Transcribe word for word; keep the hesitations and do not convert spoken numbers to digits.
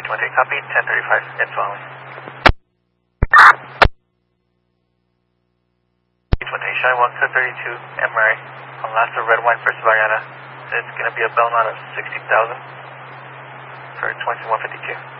one eight, copy, ten thirty-five, and following. H one eight, Shy one to thirty-two, Emery, on last of Red Wine versus Variana. It's going to be a bell amount of sixty thousand for twenty-one fifty-two.